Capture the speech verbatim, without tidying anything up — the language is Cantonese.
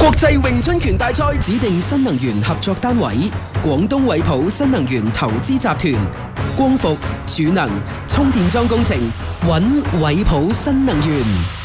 國際詠春拳大賽指定新能源合作單位：廣東惠普新能源投資集團。光伏、儲能、充電樁工程，揾惠普新能源。